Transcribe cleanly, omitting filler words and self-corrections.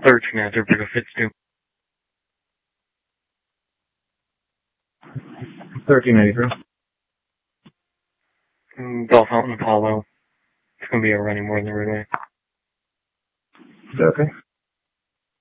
13 after Big of Fitz due. 1383. Bell Fountain Apollo. It's going to be a running more than the relay. Okay.